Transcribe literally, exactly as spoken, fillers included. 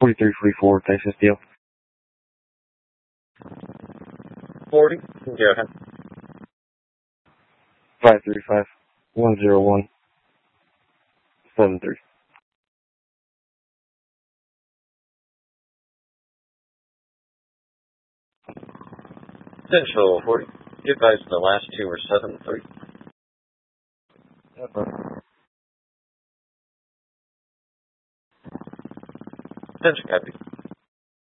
forty-three forty-four, Texas Steel. forty, go ahead. five three five, one zero one, seven three. Central forty, you guys, the last two were seven three. Central copy.